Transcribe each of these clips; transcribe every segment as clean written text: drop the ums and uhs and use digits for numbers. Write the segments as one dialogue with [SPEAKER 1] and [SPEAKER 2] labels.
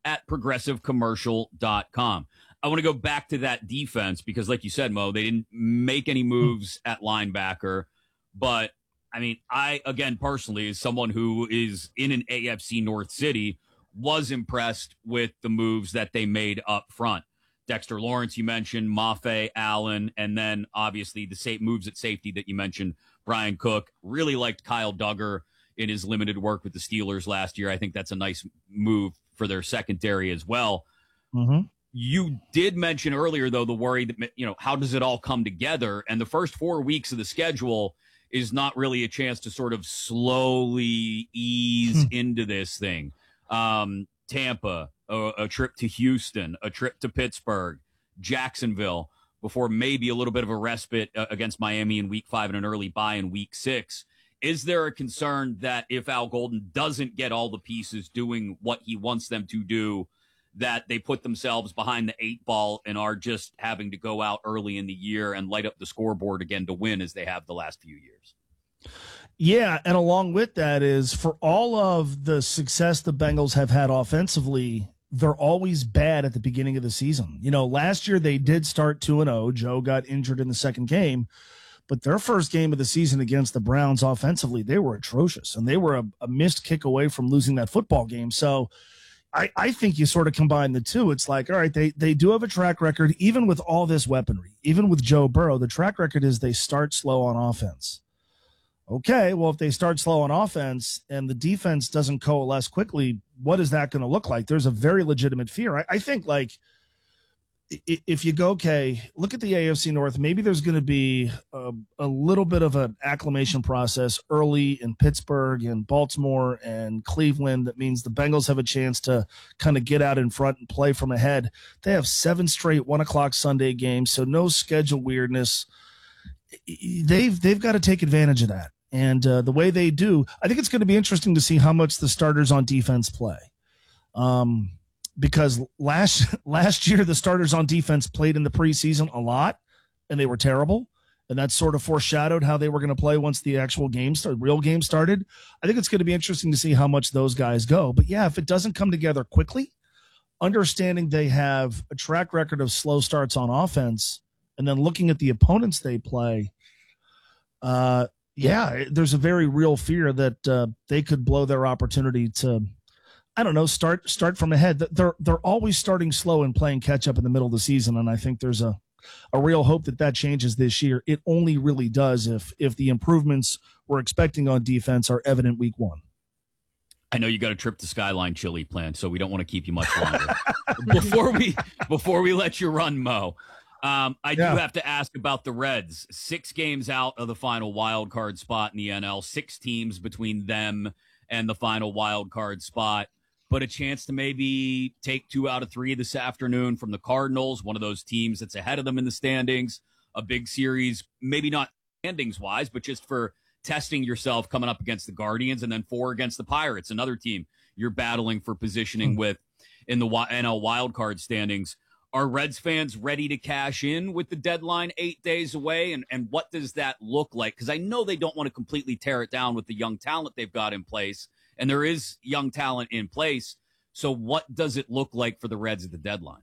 [SPEAKER 1] at progressivecommercial.com. I want to go back to that defense because, like you said, Mo, they didn't make any moves at linebacker. But, I mean, I, again, personally, as someone who is in an AFC North city, was impressed with the moves that they made up front. Dexter Lawrence, you mentioned, Mafe, Allen, and then obviously the same moves at safety that you mentioned, Brian Cook. Really liked Kyle Duggar in his limited work with the Steelers last year. I think that's a nice move for their secondary as well.
[SPEAKER 2] Mm-hmm.
[SPEAKER 1] You did mention earlier, though, the worry that, how does it all come together? And the first 4 weeks of the schedule is not really a chance to sort of slowly ease into this thing. Tampa, a trip to Houston, a trip to Pittsburgh, Jacksonville, before maybe a little bit of a respite against Miami in week 5 and an early bye in week 6. Is there a concern that if Al Golden doesn't get all the pieces doing what he wants them to do, that they put themselves behind the 8 ball and are just having to go out early in the year and light up the scoreboard again to win as they have the last few years?
[SPEAKER 2] Yeah, and along with that is, for all of the success the Bengals have had offensively, they're always bad at the beginning of the season. Last year they did start 2-0. Joe got injured in the second game, but their first game of the season against the Browns offensively, they were atrocious, and they were a missed kick away from losing that football game. So I think you sort of combine the two. It's like, all right, they do have a track record, even with all this weaponry, even with Joe Burrow. The track record is they start slow on offense. Okay, well, if they start slow on offense and the defense doesn't coalesce quickly, what is that going to look like? There's a very legitimate fear. I think, like, if you go, okay, look at the AFC North, maybe there's going to be a little bit of an acclimation process early in Pittsburgh and Baltimore and Cleveland. That means the Bengals have a chance to kind of get out in front and play from ahead. They have 7 straight 1 o'clock Sunday games, so no schedule weirdness. They've got to take advantage of that. And the way they do, I think it's going to be interesting to see how much the starters on defense play. Because last year, the starters on defense played in the preseason a lot, and they were terrible. And that sort of foreshadowed how they were going to play once the actual real game started. I think it's going to be interesting to see how much those guys go. But yeah, if it doesn't come together quickly, understanding they have a track record of slow starts on offense, and then looking at the opponents they play, there's a very real fear that they could blow their opportunity to, I don't know, start from ahead. They're always starting slow and playing catch up in the middle of the season, and I think there's a real hope that changes this year. It only really does if the improvements we're expecting on defense are evident week 1.
[SPEAKER 1] I know you got a trip to Skyline Chili planned, so we don't want to keep you much longer. Before we let you run, Mo, I do have to ask about the Reds. 6 games out of the final wild card spot in the NL, 6 teams between them and the final wild card spot, but a chance to maybe take 2 out of 3 this afternoon from the Cardinals, one of those teams that's ahead of them in the standings. A big series, maybe not standings wise, but just for testing yourself coming up against the Guardians, and then 4 against the Pirates, another team you're battling for positioning with in the NL wild card standings. Are Reds fans ready to cash in with the deadline 8 days away? And what does that look like? Because I know they don't want to completely tear it down with the young talent they've got in place, and there is young talent in place. So what does it look like for the Reds at the deadline?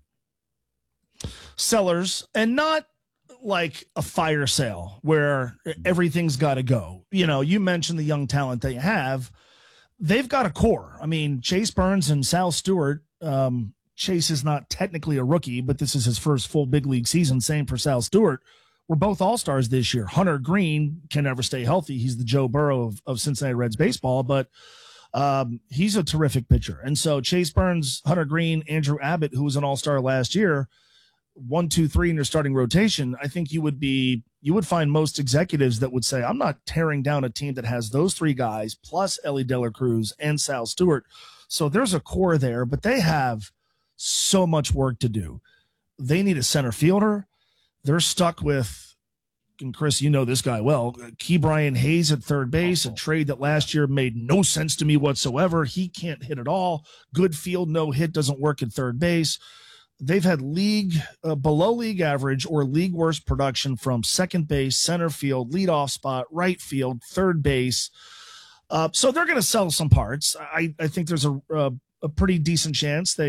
[SPEAKER 2] Sellers, and not like a fire sale where everything's got to go. You mentioned the young talent they have. They've got a core. I mean, Chase Burns and Sal Stewart, Chase is not technically a rookie, but this is his first full big league season. Same for Sal Stewart. We're both all-stars this year. Hunter Green can never stay healthy. He's the Joe Burrow of Cincinnati Reds baseball, but he's a terrific pitcher. And so Chase Burns, Hunter Green, Andrew Abbott, who was an all-star last year, 1, 2, 3 in your starting rotation. I think you would find most executives that would say, I'm not tearing down a team that has those 3 guys plus Ellie De La Cruz and Sal Stewart. So there's a core there, but they have so much work to do. They need a center fielder. They're stuck with, and Chris, you know this guy well, Ke'Bryan Hayes at third base, a trade that last year made no sense to me whatsoever. He can't hit at all. Good field, no hit, doesn't work at third base. They've had below league average or league worst production from second base, center field, leadoff spot, right field, third base. So they're going to sell some parts. I think there's a pretty decent chance